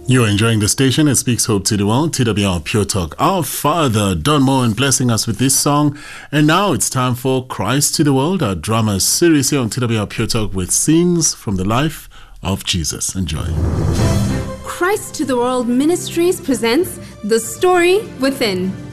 You're enjoying the station. It speaks hope to the world. TWR Pure Talk. Our Father, Don Moen, blessing us with this song. And now it's time for Christ to the World, our drama series here on TWR Pure Talk with scenes from the life of Jesus. Enjoy. Christ to the World Ministries presents The Story Within.